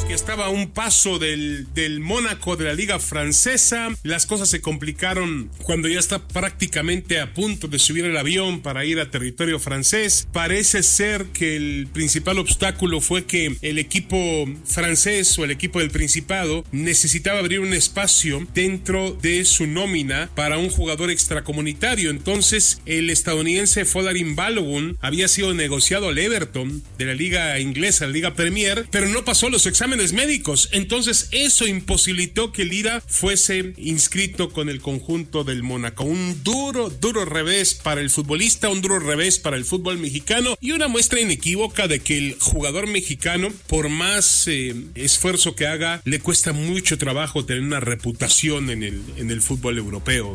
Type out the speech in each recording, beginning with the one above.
que estaba a un paso del Mónaco de la Liga Francesa. Las cosas se complicaron cuando ya está prácticamente a punto de subir el avión para ir a territorio francés. Parece ser que el principal obstáculo fue que el equipo francés o el equipo del Principado necesitaba abrir un espacio dentro de su nómina para un jugador extracomunitario. Entonces el estadounidense Folarin Balogun había sido negociado al Everton de la liga inglesa, la liga Premier, pero no pasó los exámenes médicos. Entonces eso imposibilitó que Lira fuese inscrito con el conjunto del Mónaco. Un duro revés para el futbolista, un duro revés para el fútbol mexicano y una muestra inequívoca de que el jugador mexicano, por más esfuerzo que haga, le cuesta mucho trabajo tener una reputación en el fútbol europeo.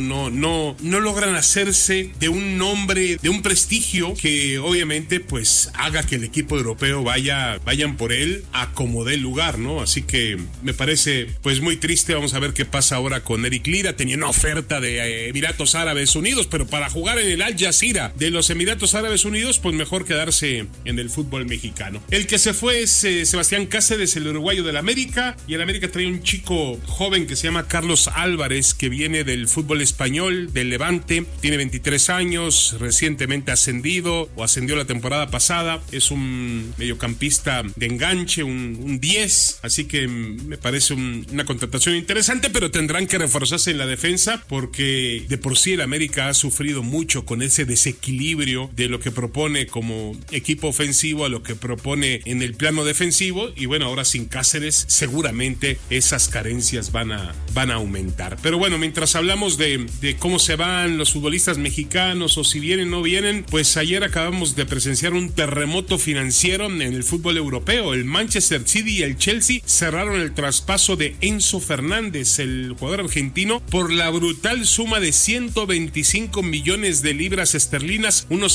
No logran hacerse de un nombre, de un prestigio que obviamente pues haga que el equipo europeo vayan por él a como dé lugar, ¿no? Así que me parece pues muy triste. Vamos a ver qué pasa ahora con Eric Lira. Tenía una oferta de Emiratos Árabes Unidos, pero para jugar en el Al Jazeera de los Emiratos Árabes Unidos, pues mejor quedarse en el fútbol mexicano. El que se fue es Sebastián Cáceres, el uruguayo del América, y el América trae un chico joven que se llama Carlos Álvarez, que viene del fútbol español, del Levante, tiene 23 años, recientemente ascendió la temporada pasada, es un mediocampista de enganche, un 10, así que me parece una contratación interesante, pero tendrán que reforzarse en la defensa porque de por sí el América ha sufrido mucho con ese desequilibrio de lo que propone como equipo ofensivo a lo que propone en el plano defensivo, y bueno, ahora sin Cáceres seguramente esas carencias van a aumentar. Pero bueno, mientras hablamos de cómo se van los futbolistas mexicanos o si vienen o no vienen, pues ayer acabamos de presenciar un terremoto financiero en el fútbol europeo. El Manchester City y el Chelsea cerraron el traspaso de Enzo Fernández, el jugador argentino, por la brutal suma de 125 millones de libras esterlinas, unos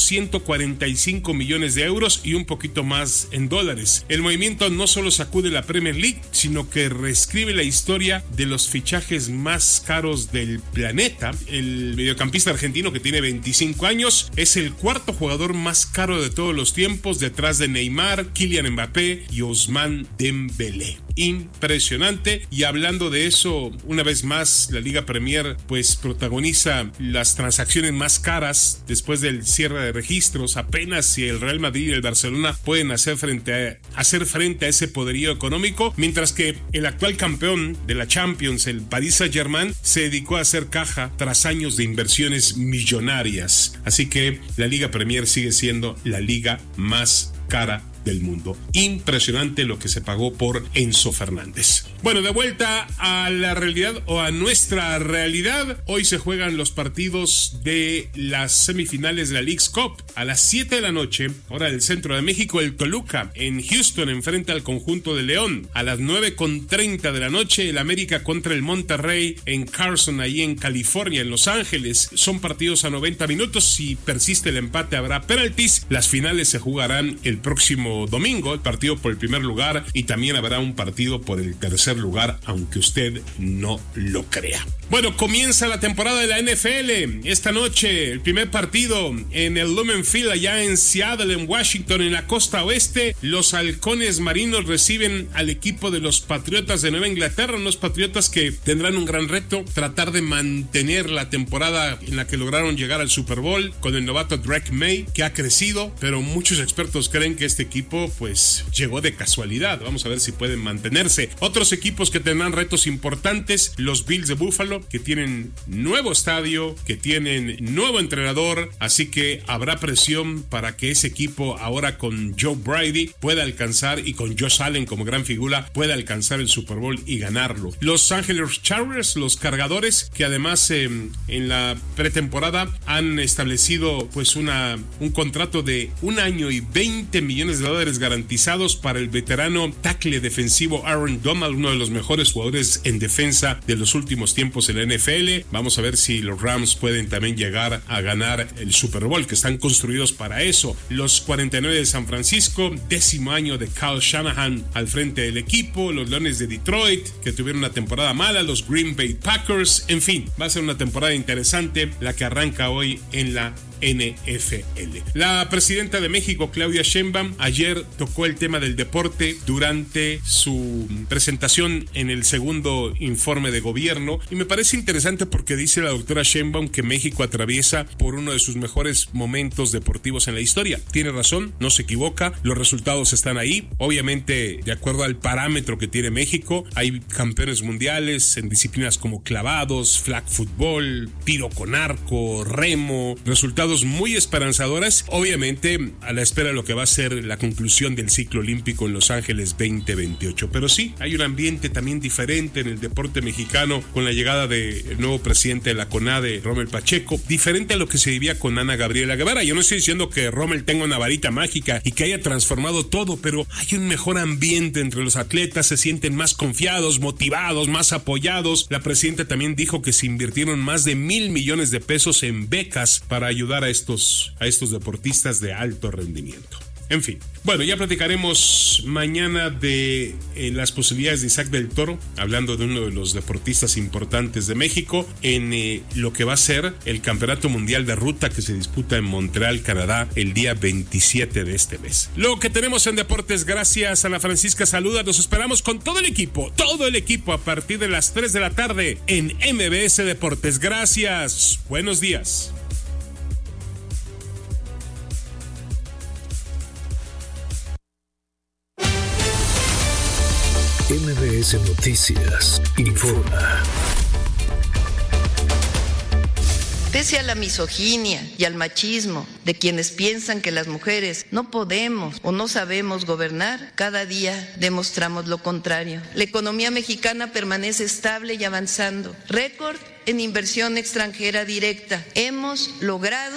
145 millones de euros y un poquito más en dólares. El movimiento no solo sacude la Premier League, sino que reescribe la historia de los fichajes más caros del planeta. El mediocampista argentino, que tiene 25 años, es el cuarto jugador más caro de todos los tiempos, detrás de Neymar, Kylian Mbappé y Ousmane Dembélé. Impresionante. Y hablando de eso, una vez más la Liga Premier pues protagoniza las transacciones más caras después del cierre de registros. Apenas si el Real Madrid y el Barcelona pueden hacer frente a ese poderío económico, mientras que el actual campeón de la Champions, el Paris Saint-Germain, se dedicó a hacer caja tras años de inversiones millonarias. Así que la Liga Premier sigue siendo la liga más cara del mundo. Impresionante lo que se pagó por Enzo Fernández. Bueno, de vuelta a la realidad o a nuestra realidad. Hoy se juegan los partidos de las semifinales de la Leagues Cup. A las 7 de la noche, hora del centro de México, el Toluca en Houston enfrenta al conjunto de León. A las 9:30 de la noche, el América contra el Monterrey en Carson, ahí en California, en Los Ángeles. Son partidos a 90 minutos. Si persiste el empate, habrá penaltis. Las finales se jugarán el próximo domingo, el partido por el primer lugar, y también habrá un partido por el tercer lugar, aunque usted no lo crea. Bueno, comienza la temporada de la NFL. Esta noche, el primer partido en el Lumen Field, allá en Seattle, en Washington, en la costa oeste. Los halcones marinos reciben al equipo de los Patriotas de Nueva Inglaterra, unos Patriotas que tendrán un gran reto, tratar de mantener la temporada en la que lograron llegar al Super Bowl con el novato Drake May, que ha crecido, pero muchos expertos creen que este equipo pues llegó de casualidad. Vamos a ver si pueden mantenerse. Otros equipos que tendrán retos importantes: los Bills de Buffalo, que tienen nuevo estadio, que tienen nuevo entrenador, así que habrá presión para que ese equipo, ahora con Joe Brady, pueda alcanzar, y con Josh Allen como gran figura, pueda alcanzar el Super Bowl y ganarlo. Los Angeles Chargers, los cargadores, que además en la pretemporada han establecido pues un contrato de 1 año y $20 millones garantizados para el veterano tackle defensivo Aaron Donald, uno de los mejores jugadores en defensa de los últimos tiempos en la NFL. Vamos a ver si los Rams pueden también llegar a ganar el Super Bowl, que están construidos para eso. Los 49 de San Francisco, 10º año de Kyle Shanahan al frente del equipo. Los Leones de Detroit, que tuvieron una temporada mala. Los Green Bay Packers. En fin, va a ser una temporada interesante la que arranca hoy en la NFL. La presidenta de México, Claudia Sheinbaum, ayer tocó el tema del deporte durante su presentación en el segundo informe de gobierno, y me parece interesante porque dice la doctora Sheinbaum que México atraviesa por uno de sus mejores momentos deportivos en la historia. Tiene razón, no se equivoca, los resultados están ahí. Obviamente, de acuerdo al parámetro que tiene México, hay campeones mundiales en disciplinas como clavados, flag football, tiro con arco, remo, resultados muy esperanzadores, obviamente a la espera de lo que va a ser la conclusión del ciclo olímpico en Los Ángeles 2028. Pero sí, hay un ambiente también diferente en el deporte mexicano con la llegada del nuevo presidente de la CONADE, Rommel Pacheco, diferente a lo que se vivía con Ana Gabriela Guevara. Yo no estoy diciendo que Rommel tenga una varita mágica y que haya transformado todo, pero hay un mejor ambiente entre los atletas, se sienten más confiados, motivados, más apoyados. La presidenta también dijo que se invirtieron más de 1,000 millones de pesos en becas para ayudar a estos deportistas de alto rendimiento. En fin, bueno, ya platicaremos mañana de las posibilidades de Isaac del Toro, hablando de uno de los deportistas importantes de México, en lo que va a ser el Campeonato Mundial de Ruta que se disputa en Montreal, Canadá, el día 27 de este mes. Lo que tenemos en deportes, gracias a Ana Francisca Saluda, nos esperamos con todo el equipo a partir de las 3 de la tarde en MBS Deportes. Gracias, buenos días. MBS Noticias informa. Pese a la misoginia y al machismo de quienes piensan que las mujeres no podemos o no sabemos gobernar, cada día demostramos lo contrario. La economía mexicana permanece estable y avanzando. Récord en inversión extranjera directa. Hemos logrado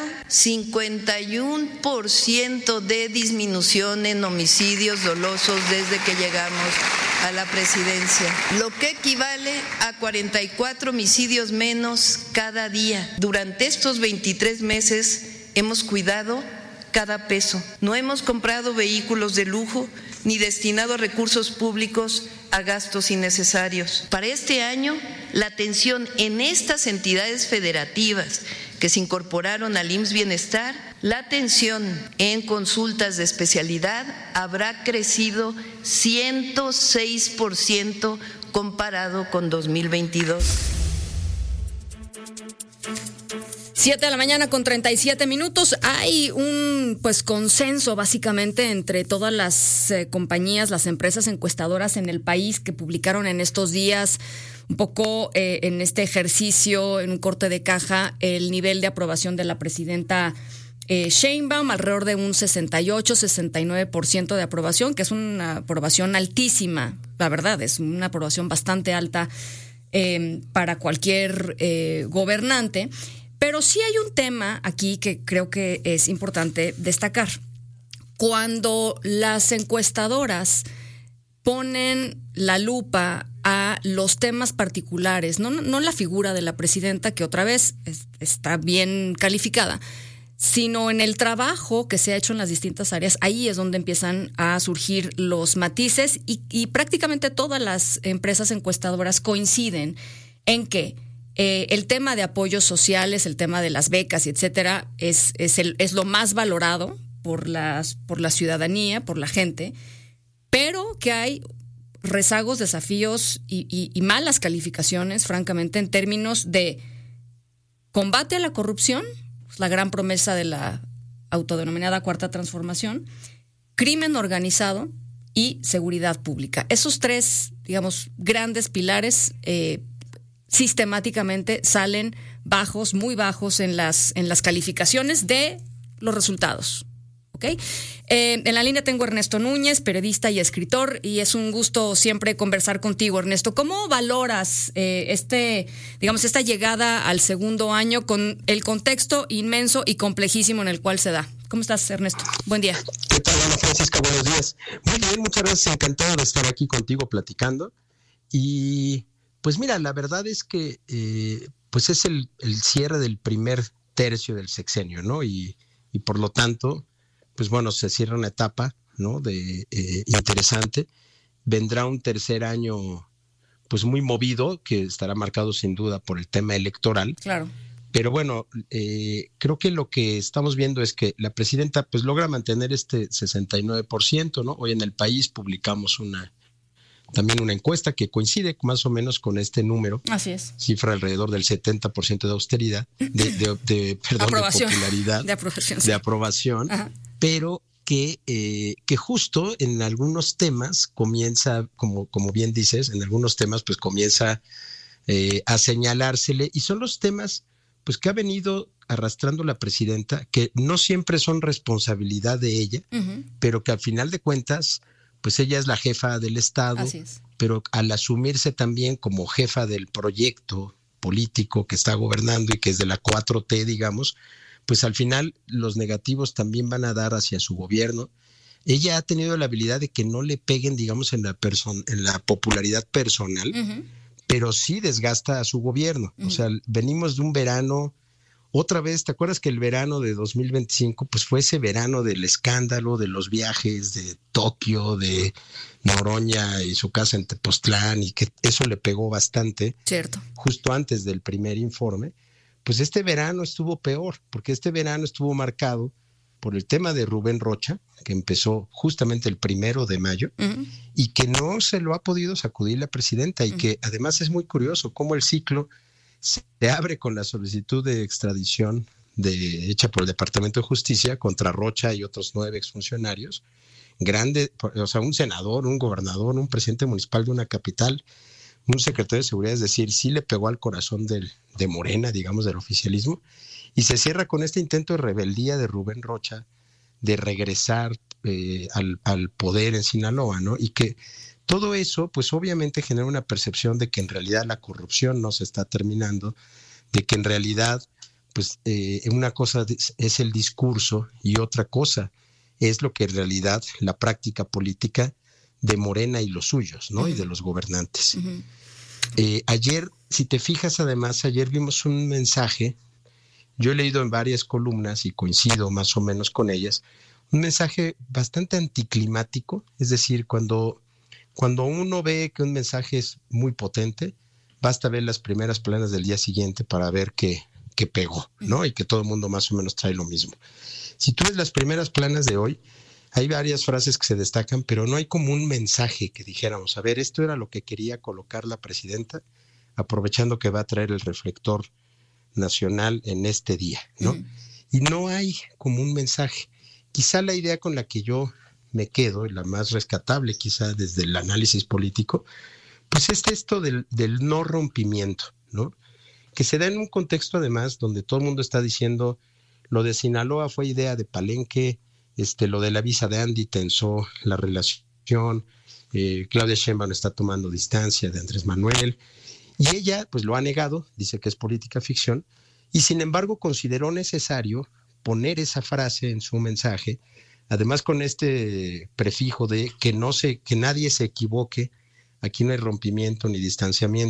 51% de disminución en homicidios dolosos desde que llegamos a la presidencia, lo que equivale a 44 homicidios menos cada día. Durante estos 23 meses hemos cuidado cada peso. No hemos comprado vehículos de lujo ni destinado recursos públicos a gastos innecesarios. Para este año, la atención en estas entidades federativas que se incorporaron al IMSS Bienestar, la atención en consultas de especialidad habrá crecido 106% comparado con 2022. 7:37 a.m. Hay un consenso básicamente entre todas las compañías, las empresas encuestadoras en el país que publicaron en estos días un poco en este ejercicio, en un corte de caja, el nivel de aprobación de la presidenta Sheinbaum, alrededor de un 68-69% de aprobación, que es una aprobación altísima, la verdad, es una aprobación bastante alta para cualquier gobernante. Pero sí hay un tema aquí que creo que es importante destacar. Cuando las encuestadoras ponen la lupa a los temas particulares, no la figura de la presidenta, que otra vez está bien calificada, sino en el trabajo que se ha hecho en las distintas áreas, ahí es donde empiezan a surgir los matices y prácticamente todas las empresas encuestadoras coinciden en que el tema de apoyos sociales, el tema de las becas y etcétera, es lo más valorado por la ciudadanía, por la gente, pero que hay rezagos, desafíos y malas calificaciones, francamente, en términos de combate a la corrupción, la gran promesa de la autodenominada Cuarta Transformación, crimen organizado y seguridad pública. Esos tres, digamos, grandes pilares sistemáticamente salen bajos, muy bajos en las calificaciones de los resultados. ¿Okay? En la línea tengo a Ernesto Núñez, periodista y escritor, y es un gusto siempre conversar contigo, Ernesto. ¿Cómo valoras esta llegada al segundo año con el contexto inmenso y complejísimo en el cual se da? ¿Cómo estás, Ernesto? Buen día. ¿Qué tal, Ana Francisca? Buenos días. Muy bien, muchas gracias. Encantado de estar aquí contigo platicando. Y pues mira, la verdad es que pues es el cierre del primer tercio del sexenio, ¿no? Y por lo tanto, pues bueno, se cierra una etapa, ¿no? Interesante. Vendrá un tercer año pues muy movido, que estará marcado sin duda por el tema electoral. Claro. Pero bueno, creo que lo que estamos viendo es que la presidenta pues logra mantener este 69%, ¿no? Hoy en El País publicamos también una encuesta que coincide más o menos con este número. Así es. Cifra alrededor del 70% de austeridad, de popularidad. De aprobación. Ajá. Pero que justo en algunos temas comienza, como bien dices, en algunos temas pues comienza a señalársele, y son los temas pues que ha venido arrastrando la presidenta, que no siempre son responsabilidad de ella, pero que al final de cuentas pues ella es la jefa del Estado, pero al asumirse también como jefa del proyecto político que está gobernando y que es de la 4T, digamos, pues al final los negativos también van a dar hacia su gobierno. Ella ha tenido la habilidad de que no le peguen, digamos, en la popularidad personal, pero sí desgasta a su gobierno. O sea, venimos de un verano, otra vez, ¿te acuerdas que el verano de 2025, pues fue ese verano del escándalo, de los viajes de Tokio, de Noroña y su casa en Tepoztlán, y que eso le pegó bastante? Cierto. Justo antes del primer informe. Pues este verano estuvo peor, porque este verano estuvo marcado por el tema de Rubén Rocha, que empezó justamente el 1 de mayo, y que no se lo ha podido sacudir la presidenta, y que además es muy curioso cómo el ciclo se abre con la solicitud de extradición hecha por el Departamento de Justicia contra Rocha y otros 9 exfuncionarios, o sea, un senador, un gobernador, un presidente municipal de una capital, un secretario de seguridad, es decir, sí le pegó al corazón de Morena, digamos, del oficialismo, y se cierra con este intento de rebeldía de Rubén Rocha de regresar al poder en Sinaloa, ¿no? Y que todo eso, pues obviamente genera una percepción de que en realidad la corrupción no se está terminando, de que en realidad, pues una cosa es el discurso y otra cosa es lo que en realidad la práctica política de Morena y los suyos, ¿no? Y de los gobernantes. Ayer, si te fijas, además, ayer vimos un mensaje, yo he leído en varias columnas y coincido más o menos con ellas, un mensaje bastante anticlimático, es decir, cuando uno ve que un mensaje es muy potente, basta ver las primeras planas del día siguiente para ver que pegó, ¿no? Y que todo el mundo más o menos trae lo mismo. Si tú ves las primeras planas de hoy, hay varias frases que se destacan, pero no hay como un mensaje que dijéramos, a ver, esto era lo que quería colocar la presidenta, aprovechando que va a traer el reflector nacional en este día, ¿no? Y no hay como un mensaje. Quizá la idea con la que yo me quedo, y la más rescatable quizá desde el análisis político, pues es esto del no rompimiento, ¿no? Que se da en un contexto además donde todo el mundo está diciendo lo de Sinaloa fue idea de Palenque, lo de la visa de Andy tensó la relación, Claudia Sheinbaum está tomando distancia de Andrés Manuel, y ella pues lo ha negado, dice que es política ficción, y sin embargo consideró necesario poner esa frase en su mensaje, además con este prefijo de que nadie se equivoque, aquí no hay rompimiento ni distanciamiento.